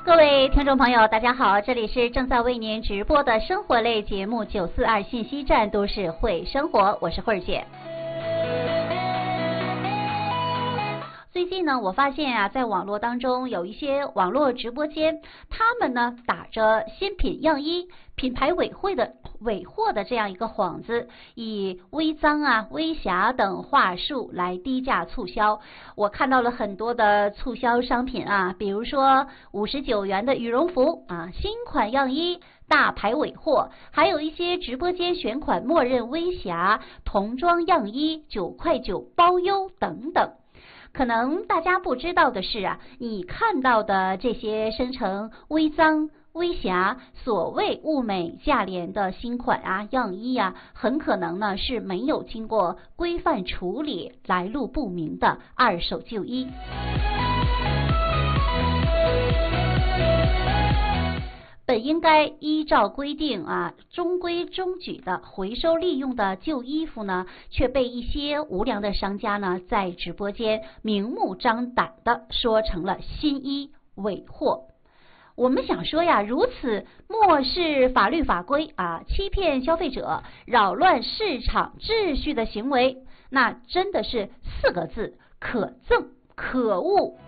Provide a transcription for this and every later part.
各位听众朋友，大家好，这里是正在为您直播的生活类节目942信息站都市会生活，我是慧儿姐。最近呢，我发现啊，在网络当中有一些网络直播间，他们呢打着新品样衣、品牌尾货的这样一个幌子，以微脏啊、微瑕等话术来低价促销。我看到了很多的促销商品啊，比如说59元的羽绒服啊，新款样衣。大牌尾货，还有一些直播间选款默认微瑕、童装样衣9.9块包邮等等。可能大家不知道的是啊，你看到的这些生成微脏、微瑕、所谓物美价廉的新款啊、样衣啊，很可能呢是没有经过规范处理、来路不明的二手旧衣。本应该依照规定啊，中规中矩的回收利用的旧衣服呢，却被一些无良的商家呢，在直播间明目张胆的说成了新衣尾货。我们想说呀，如此漠视法律法规啊，欺骗消费者、扰乱市场秩序的行为，那真的是4个字：可憎、可恶。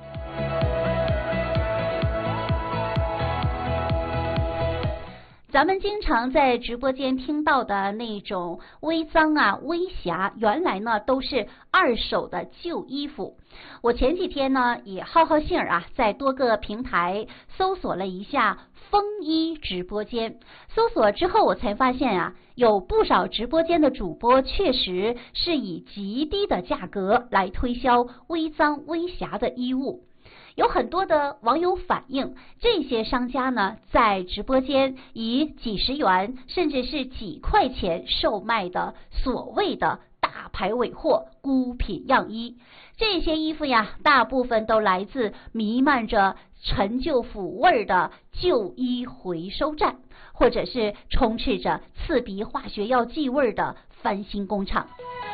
咱们经常在直播间听到的那种微脏啊、微瑕，原来呢都是二手的旧衣服。我前几天呢也好兴啊，在多个平台搜索了一下风衣直播间，搜索之后我才发现啊，有不少直播间的主播确实是以极低的价格来推销微脏微瑕的衣物。有很多的网友反映，这些商家呢，在直播间以几十元甚至是几块钱售卖的所谓的大牌尾货、孤品样衣。这些衣服呀，大部分都来自弥漫着陈旧腐味的旧衣回收站，或者是充斥着刺鼻化学药剂味的翻新工厂。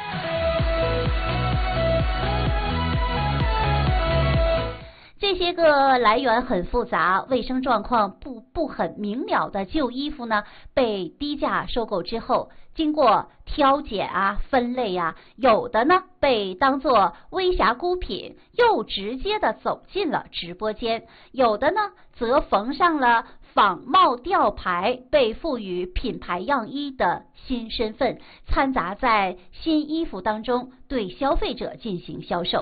这些个来源很复杂、卫生状况不很明了的旧衣服呢，被低价收购之后，经过挑拣啊、分类啊，有的呢被当作微瑕孤品，又直接的走进了直播间；有的呢则缝上了仿冒吊牌，被赋予品牌样衣的新身份，掺杂在新衣服当中，对消费者进行销售。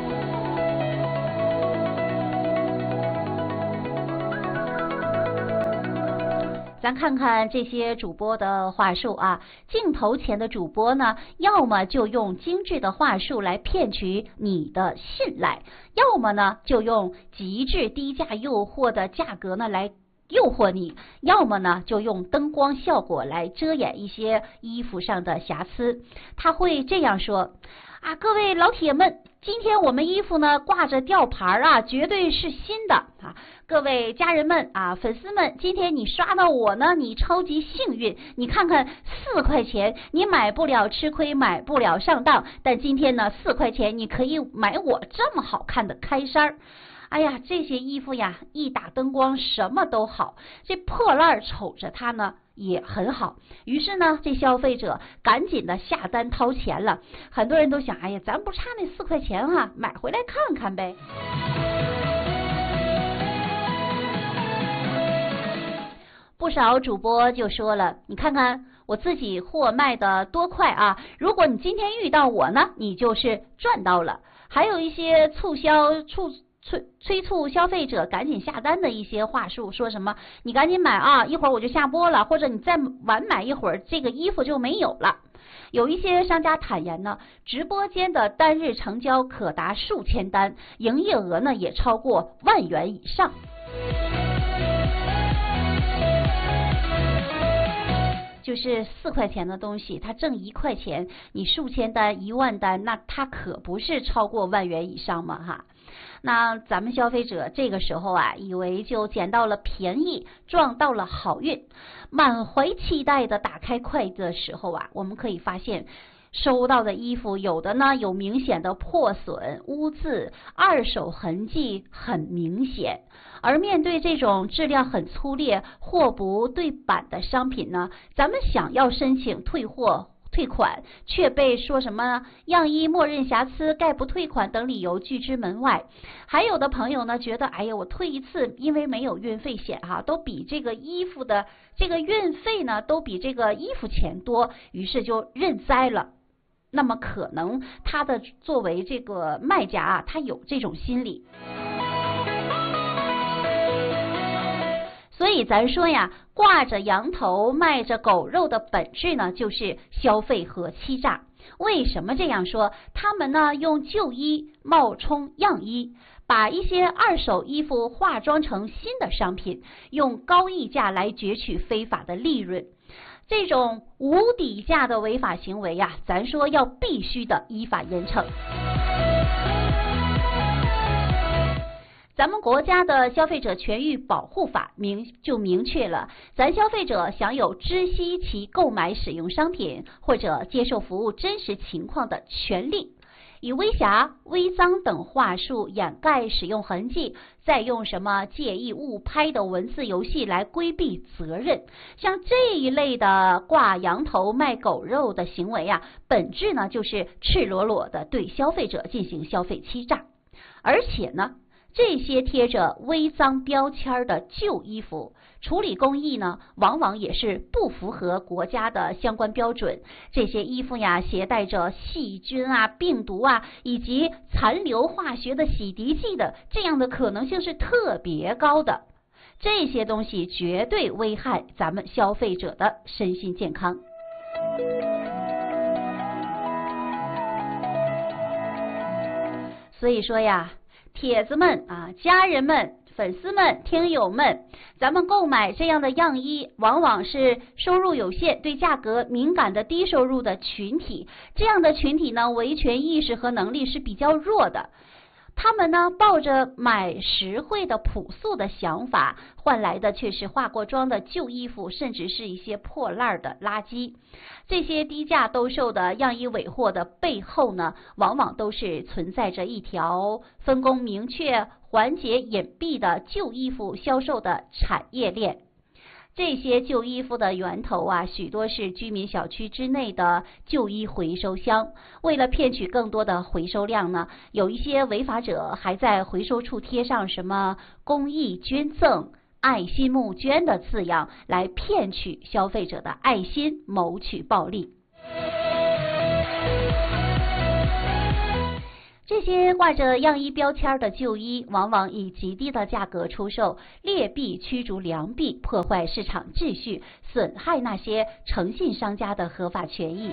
咱看看这些主播的话术啊，镜头前的主播呢，要么就用精致的话术来骗取你的信赖，要么呢就用极致低价诱惑的价格呢来诱惑你，要么呢就用灯光效果来遮掩一些衣服上的瑕疵。他会这样说啊，各位老铁们，今天我们衣服呢挂着吊牌啊，绝对是新的啊！各位家人们啊，粉丝们，今天你刷到我呢，你超级幸运。你看看4块钱，你买不了吃亏，买不了上当，但今天呢4块钱你可以买我这么好看的开衫。哎呀，这些衣服呀，一打灯光什么都好，这破烂瞅着它呢也很好。于是呢，这消费者赶紧的下单掏钱了。很多人都想，哎呀，咱不差那4块钱啊，买回来看看呗。不少主播就说了，你看看我自己货卖的多快啊，如果你今天遇到我呢，你就是赚到了。还有一些催促消费者赶紧下单的一些话术，说什么你赶紧买啊，一会儿我就下播了，或者你再晚买一会儿，这个衣服就没有了。有一些商家坦言呢，直播间的单日成交可达数千单，营业额呢也超过10000元以上。就是4块钱的东西，他挣1块钱，你数千单、10000单，那他可不是超过10000元以上吗？哈。那咱们消费者这个时候啊，以为就捡到了便宜，撞到了好运，满怀期待的打开快递的时候啊，我们可以发现收到的衣服有的呢有明显的破损、污渍，二手痕迹很明显。而面对这种质量很粗劣、货不对版的商品呢，咱们想要申请退款，却被说什么样衣默认瑕疵、概不退款等理由拒之门外。还有的朋友呢觉得，哎呀，我退一次，因为没有运费险都比这个衣服的这个运费呢都比这个衣服钱多，于是就认栽了。那么可能他的作为这个卖家他有这种心理。所以咱说呀，挂着羊头卖着狗肉的本质呢，就是消费和欺诈。为什么这样说？他们呢用旧衣冒充样衣，把一些二手衣服化妆成新的商品，用高溢价来攫取非法的利润。这种无底价的违法行为咱说要必须的依法严惩。咱们国家的消费者权益保护法就明确了，咱消费者享有知悉其购买使用商品或者接受服务真实情况的权利。以微瑕、微脏等话术掩盖使用痕迹，再用什么介意误拍的文字游戏来规避责任。像这一类的挂羊头卖狗肉的行为本质呢就是赤裸裸的对消费者进行消费欺诈。而且呢，这些贴着微脏标签的旧衣服处理工艺呢，往往也是不符合国家的相关标准。这些衣服携带着细菌病毒以及残留化学的洗涤剂的这样的可能性是特别高的。这些东西绝对危害咱们消费者的身心健康。所以说铁子们家人们、粉丝们、听友们，咱们购买这样的样衣，往往是收入有限、对价格敏感的低收入的群体。这样的群体呢，维权意识和能力是比较弱的。他们呢，抱着买实惠的朴素的想法，换来的却是化过妆的旧衣服，甚至是一些破烂的垃圾。这些低价兜售的样衣尾货的背后呢，往往都是存在着一条分工明确、环节隐蔽的旧衣服销售的产业链。这些旧衣服的源头许多是居民小区之内的旧衣回收箱。为了骗取更多的回收量呢，有一些违法者还在回收处贴上什么公益捐赠、爱心募捐的字样，来骗取消费者的爱心，谋取暴利。这些挂着样衣标签的旧衣，往往以极低的价格出售，劣币驱逐良币，破坏市场秩序，损害那些诚信商家的合法权益。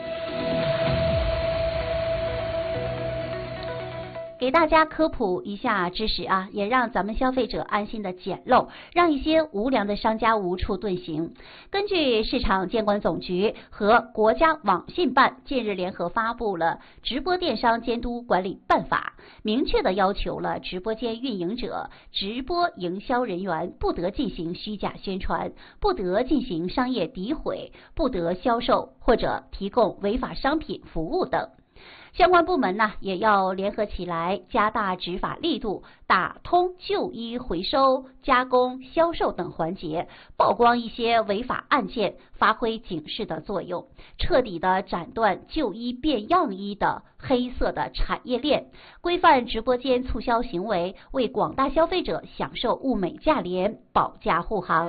给大家科普一下知识也让咱们消费者安心的捡漏，让一些无良的商家无处遁形。根据市场监管总局和国家网信办近日联合发布了《直播电商监督管理办法》，明确的要求了直播间运营者、直播营销人员不得进行虚假宣传，不得进行商业诋毁，不得销售或者提供违法商品服务等。相关部门呢，也要联合起来，加大执法力度，打通旧衣回收、加工、销售等环节，曝光一些违法案件，发挥警示的作用，彻底的斩断旧衣变样衣的黑色的产业链，规范直播间促销行为，为广大消费者享受物美价廉保驾护航。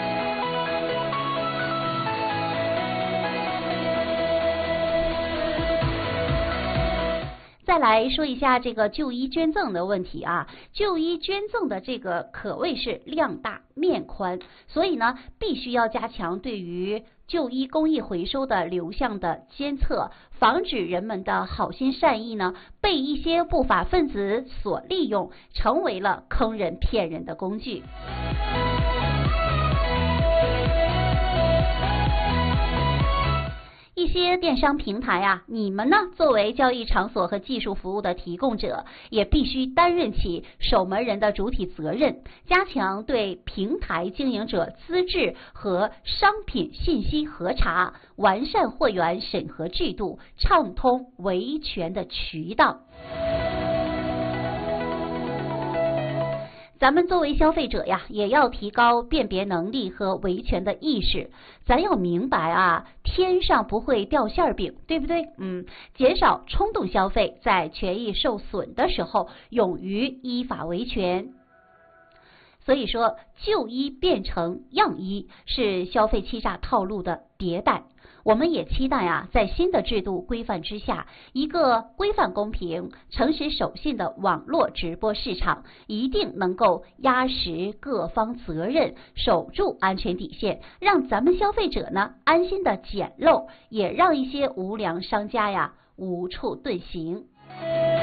再来说一下这个旧衣捐赠的问题旧衣捐赠的这个可谓是量大面宽，所以呢，必须要加强对于旧衣公益回收的流向的监测，防止人们的好心善意呢被一些不法分子所利用，成为了坑人骗人的工具。一一些电商平台啊，你们呢作为交易场所和技术服务的提供者，也必须担任起守门人的主体责任，加强对平台经营者资质和商品信息核查，完善货源审核制度，畅通维权的渠道。咱们作为消费者呀，也要提高辨别能力和维权的意识。咱要明白啊，天上不会掉馅饼，对不对？减少冲动消费，在权益受损的时候，勇于依法维权。所以说，旧医变成样医是消费欺诈套路的迭代。我们也期待啊，在新的制度规范之下，一个规范公平、诚实守信的网络直播市场，一定能够压实各方责任，守住安全底线，让咱们消费者呢安心的捡漏，也让一些无良商家呀无处遁形。